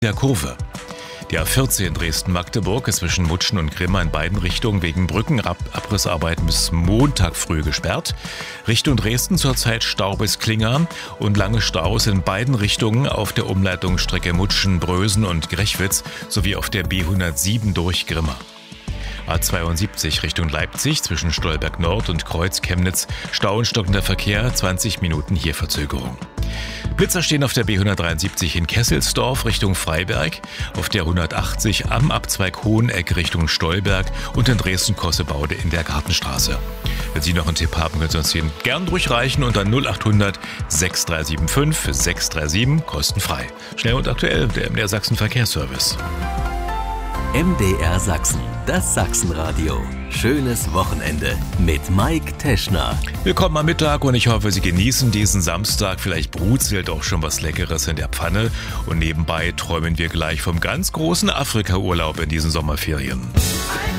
der Kurve. Die A14 Dresden-Magdeburg ist zwischen Mutschen und Grimma in beiden Richtungen wegen Brückenabrissarbeiten bis Montag früh gesperrt. Richtung Dresden zurzeit Stau bis Klingern und lange Staus in beiden Richtungen auf der Umleitungsstrecke Mutschen-Brösen und Grechwitz sowie auf der B107 durch Grimma. A72 Richtung Leipzig zwischen Stolberg Nord und Kreuz Chemnitz, Stau und stockender Verkehr, 20 Minuten hier Verzögerung. Blitzer stehen auf der B173 in Kesselsdorf Richtung Freiberg, auf der 180 am Abzweig Hoheneck Richtung Stolberg und in Dresden-Kossebaude in der Gartenstraße. Wenn Sie noch einen Tipp haben, können Sie uns den gern durchreichen unter 0800 6375 637 kostenfrei. Schnell und aktuell, der MDR Sachsen Verkehrsservice. MDR Sachsen, das Sachsenradio. Schönes Wochenende mit Mike Teschner. Willkommen am Mittag und ich hoffe, Sie genießen diesen Samstag. Vielleicht brutzelt auch schon was Leckeres in der Pfanne. Und nebenbei träumen wir gleich vom ganz großen Afrika-Urlaub in diesen Sommerferien.